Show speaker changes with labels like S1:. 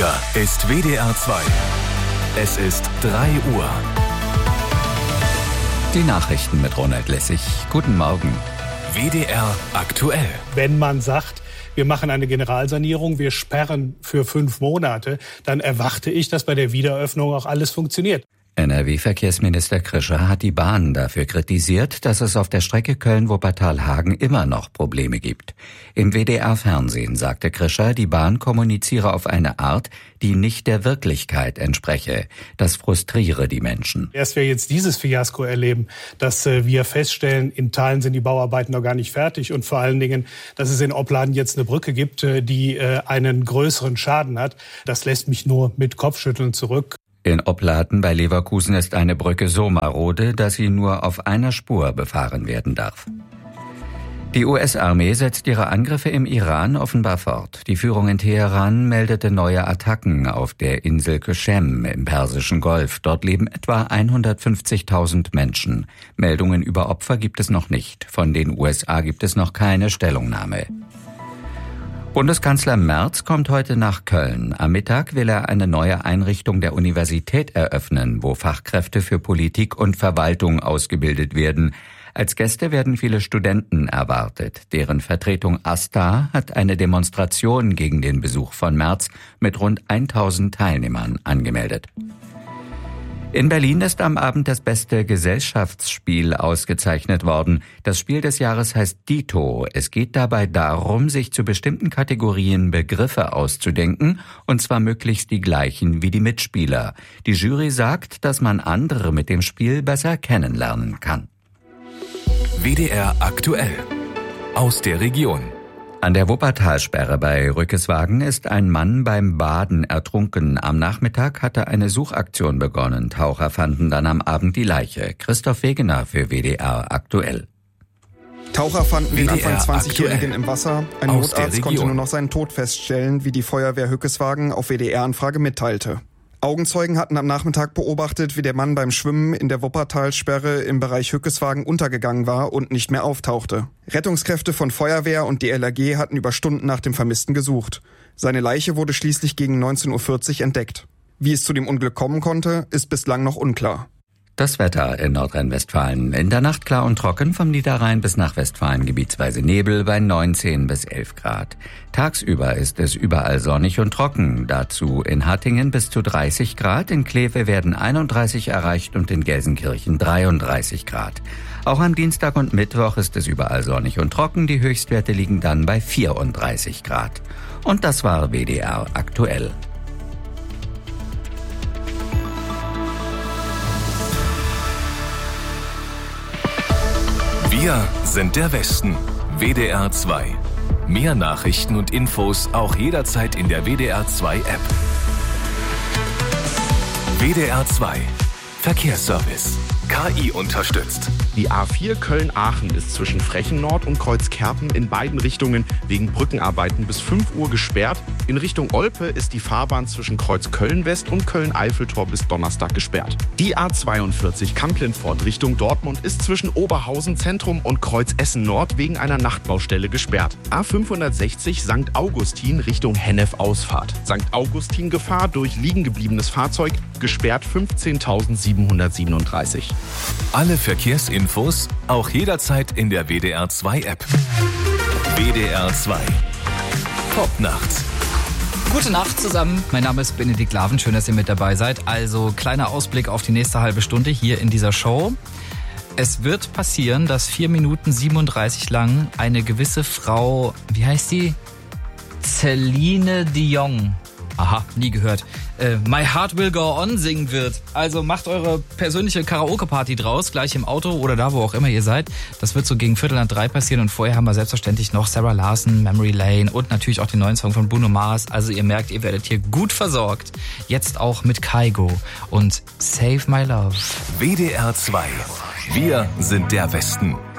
S1: Hier ist WDR 2. Es ist 3 Uhr.
S2: Die Nachrichten mit Ronald Lessig. Guten Morgen.
S1: WDR aktuell.
S3: Wenn man sagt, wir machen eine Generalsanierung, wir sperren für 5 Monate, dann erwarte ich, dass bei der Wiederöffnung auch alles funktioniert.
S2: NRW-Verkehrsminister Krischer hat die Bahn dafür kritisiert, dass es auf der Strecke Köln-Wuppertal-Hagen immer noch Probleme gibt. Im WDR-Fernsehen sagte Krischer, die Bahn kommuniziere auf eine Art, die nicht der Wirklichkeit entspreche. Das frustriere die Menschen.
S3: Erst wir jetzt dieses Fiasko erleben, dass wir feststellen, in Teilen sind die Bauarbeiten noch gar nicht fertig und vor allen Dingen, dass es in Opladen jetzt eine Brücke gibt, die einen größeren Schaden hat, das lässt mich nur mit Kopfschütteln zurück.
S2: In Opladen bei Leverkusen ist eine Brücke so marode, dass sie nur auf einer Spur befahren werden darf. Die US-Armee setzt ihre Angriffe im Iran offenbar fort. Die Führung in Teheran meldete neue Attacken auf der Insel Qeshem im Persischen Golf. Dort leben etwa 150.000 Menschen. Meldungen über Opfer gibt es noch nicht. Von den USA gibt es noch keine Stellungnahme. Bundeskanzler Merz kommt heute nach Köln. Am Mittag will er eine neue Einrichtung der Universität eröffnen, wo Fachkräfte für Politik und Verwaltung ausgebildet werden. Als Gäste werden viele Studenten erwartet. Deren Vertretung AStA hat eine Demonstration gegen den Besuch von Merz mit rund 1000 Teilnehmern angemeldet. In Berlin ist am Abend das beste Gesellschaftsspiel ausgezeichnet worden. Das Spiel des Jahres heißt Dito. Es geht dabei darum, sich zu bestimmten Kategorien Begriffe auszudenken, und zwar möglichst die gleichen wie die Mitspieler. Die Jury sagt, dass man andere mit dem Spiel besser kennenlernen kann.
S1: WDR aktuell. Aus der Region.
S2: An der Wuppertalsperre bei Rückeswagen ist ein Mann beim Baden ertrunken. Am Nachmittag hatte eine Suchaktion begonnen. Taucher fanden dann am Abend die Leiche. Christoph Wegener für WDR aktuell.
S4: Taucher fanden den
S1: WDR
S4: Anfang 20-Jährigen im Wasser. Ein
S1: Aus der
S4: Notarzt konnte
S1: Region.
S4: nur noch seinen Tod feststellen, wie die Feuerwehr Hückeswagen auf WDR-Anfrage mitteilte. Augenzeugen hatten am Nachmittag beobachtet, wie der Mann beim Schwimmen in der Wuppertalsperre im Bereich Hückeswagen untergegangen war und nicht mehr auftauchte. Rettungskräfte von Feuerwehr und DLRG hatten über Stunden nach dem Vermissten gesucht. Seine Leiche wurde schließlich gegen 19:40 Uhr entdeckt. Wie es zu dem Unglück kommen konnte, ist bislang noch unklar.
S2: Das Wetter in Nordrhein-Westfalen. In der Nacht klar und trocken, vom Niederrhein bis nach Westfalen gebietsweise Nebel bei 19 bis 11 Grad. Tagsüber ist es überall sonnig und trocken. Dazu in Hattingen bis zu 30 Grad, in Kleve werden 31 erreicht und in Gelsenkirchen 33 Grad. Auch am Dienstag und Mittwoch ist es überall sonnig und trocken. Die Höchstwerte liegen dann bei 34 Grad. Und das war WDR aktuell.
S1: Wir sind der Westen. WDR 2. Mehr Nachrichten und Infos auch jederzeit in der WDR 2 App. WDR 2. Verkehrsservice. KI unterstützt.
S5: Die A4 Köln-Aachen ist zwischen Frechen-Nord und Kreuzkerpen in beiden Richtungen wegen Brückenarbeiten bis 5 Uhr gesperrt. In Richtung Olpe ist die Fahrbahn zwischen Kreuz Köln-West und Köln-Eiffeltor bis Donnerstag gesperrt. Die A42 Kamp-Lintfort Richtung Dortmund ist zwischen Oberhausen Zentrum und Kreuz Essen-Nord wegen einer Nachtbaustelle gesperrt. A560 St. Augustin Richtung Hennef-Ausfahrt. St. Augustin-Gefahr durch liegengebliebenes Fahrzeug, gesperrt 15.737.
S1: Alle Verkehrsinfos auch jederzeit in der WDR 2 App. WDR 2. Top nachts.
S6: Gute Nacht zusammen. Mein Name ist Benedikt Laven. Schön, dass ihr mit dabei seid. Also kleiner Ausblick auf die nächste halbe Stunde hier in dieser Show. Es wird passieren, dass 4 Minuten 37 lang eine gewisse Frau, wie heißt die? Celine Dion. Aha, nie gehört. My Heart Will Go On singen wird. Also macht eure persönliche Karaoke-Party draus, gleich im Auto oder da, wo auch immer ihr seid. Das wird so gegen 2:45 passieren und vorher haben wir selbstverständlich noch Sarah Larson, Memory Lane und natürlich auch den neuen Song von Bruno Mars. Also ihr merkt, ihr werdet hier gut versorgt. Jetzt auch mit Kygo und Save My Love.
S1: WDR 2. Wir sind der Westen.